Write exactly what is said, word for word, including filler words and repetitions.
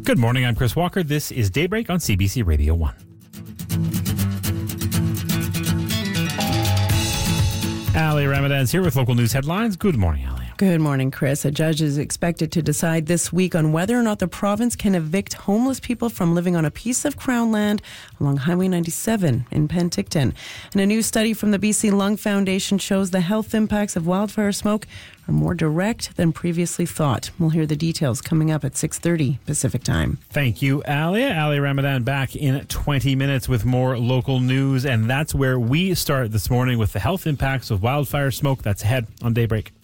Good morning, I'm Chris Walker. This is Daybreak on C B C Radio one. Ali Ramadan's here with local news headlines. Good morning, Ali. Good morning, Chris. A judge is expected to decide this week on whether or not the province can evict homeless people from living on a piece of Crown land along Highway ninety-seven in Penticton. And a new study from the B C Lung Foundation shows the health impacts of wildfire smoke are more direct than previously thought. We'll hear the details coming up at six thirty Pacific time. Thank you, Ali. Ali Ramadan back in twenty minutes with more local news. And that's where we start this morning with the health impacts of wildfire smoke. That's ahead on Daybreak.